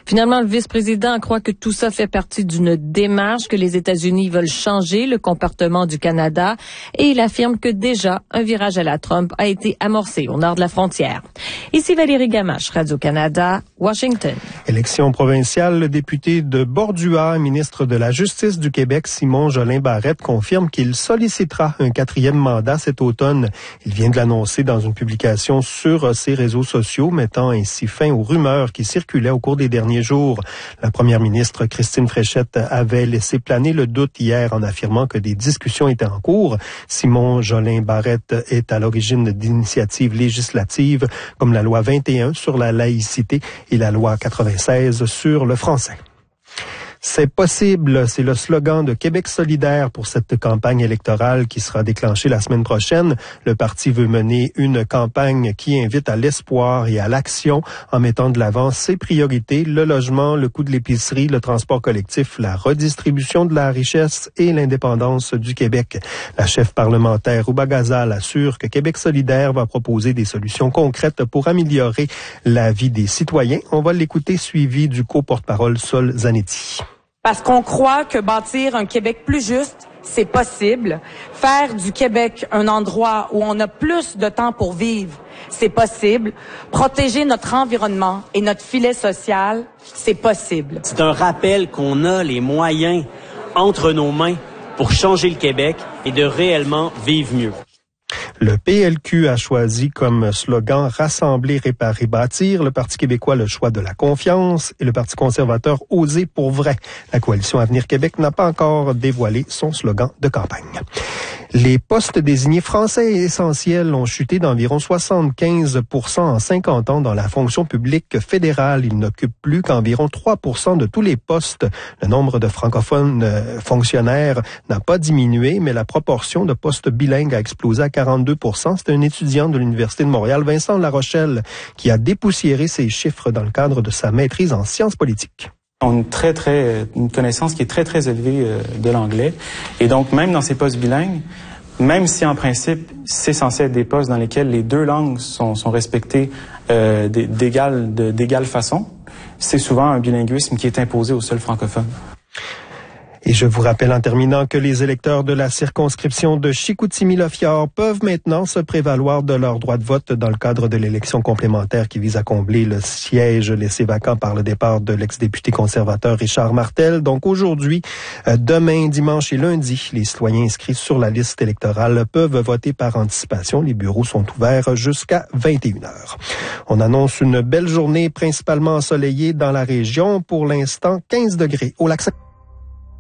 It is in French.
Finalement, le vice-président croit que tout ça fait partie d'une démarche, que les États-Unis veulent changer le comportement du Canada et il affirme que déjà un virage à la Trump a été amorcé au nord de la frontière. Ici Valérie Gamache, Radio-Canada, Washington. Élection provinciale, le député de Bordua, ministre de la Justice du Québec, Simon Jolin Barrette, confirme qu'il sollicitera un 4e mandat cet automne. Il vient de l'annoncer dans une publication sur ses réseaux sociaux, mettant ainsi fin aux rumeurs qui circulaient au cours des derniers jours. La première ministre Christine Fréchette avait laissé planer le doute hier en affirmant que des discussions étaient en cours. Simon Jolin Barrette est à l'origine d'initiatives législatives comme la loi 21 sur la laïcité et la loi 96 sur le français. C'est possible, c'est le slogan de Québec solidaire pour cette campagne électorale qui sera déclenchée la semaine prochaine. Le parti veut mener une campagne qui invite à l'espoir et à l'action en mettant de l'avant ses priorités, le logement, le coût de l'épicerie, le transport collectif, la redistribution de la richesse et l'indépendance du Québec. La chef parlementaire Rouba Ghazal assure que Québec solidaire va proposer des solutions concrètes pour améliorer la vie des citoyens. On va l'écouter suivi du co-porte-parole Sol Zanetti. Parce qu'on croit que bâtir un Québec plus juste, c'est possible. Faire du Québec un endroit où on a plus de temps pour vivre, c'est possible. Protéger notre environnement et notre filet social, c'est possible. C'est un rappel qu'on a les moyens entre nos mains pour changer le Québec et de réellement vivre mieux. Le PLQ a choisi comme slogan « Rassembler, réparer, bâtir », le Parti québécois le choix de la confiance et le Parti conservateur « Oser pour vrai ». La coalition Avenir Québec n'a pas encore dévoilé son slogan de campagne. Les postes désignés français et essentiels ont chuté d'environ 75% en 50 ans dans la fonction publique fédérale. Ils n'occupent plus qu'environ 3% de tous les postes. Le nombre de francophones fonctionnaires n'a pas diminué, mais la proportion de postes bilingues a explosé à 42%. C'est un étudiant de l'Université de Montréal, Vincent Larochelle, qui a dépoussiéré ces chiffres dans le cadre de sa maîtrise en sciences politiques. On a une connaissance qui est très élevée de l'anglais. Et donc, même dans ces postes bilingues, même si en principe, c'est censé être des postes dans lesquels les deux langues sont respectées d'égale façon, c'est souvent un bilinguisme qui est imposé aux seuls francophones. Et je vous rappelle en terminant que les électeurs de la circonscription de Chicoutimi-Le-Fjord peuvent maintenant se prévaloir de leur droit de vote dans le cadre de l'élection complémentaire qui vise à combler le siège laissé vacant par le départ de l'ex-député conservateur Richard Martel. Donc aujourd'hui, demain, dimanche et lundi, les citoyens inscrits sur la liste électorale peuvent voter par anticipation. Les bureaux sont ouverts jusqu'à 21h. On annonce une belle journée principalement ensoleillée dans la région. Pour l'instant, 15 degrés au Lac-Saint.